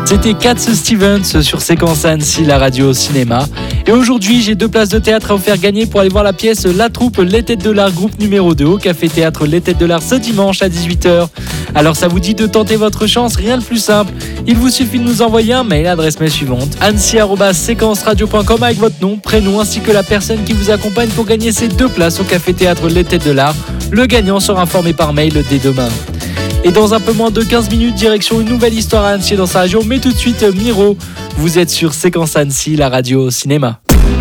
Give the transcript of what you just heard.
C'était Cat Stevens sur Séquence Annecy, la radio cinéma. Et aujourd'hui, j'ai 2 places de théâtre à vous faire gagner pour aller voir la pièce La Troupe Les Têtes de l'Art, groupe numéro 2 au Café Théâtre Les Têtes de l'Art ce dimanche à 18h. Alors ça vous dit de tenter votre chance, rien de plus simple. Il vous suffit de nous envoyer un mail à l'adresse mail suivante, annecy@séquenceradio.com avec votre nom, prénom ainsi que la personne qui vous accompagne pour gagner ces 2 places au Café Théâtre Les Têtes de l'Art. Le gagnant sera informé par mail dès demain. Et dans un peu moins de 15 minutes, direction une nouvelle histoire à Annecy dans sa région. Mais tout de suite, Miro, vous êtes sur Séquence Annecy, la radio cinéma.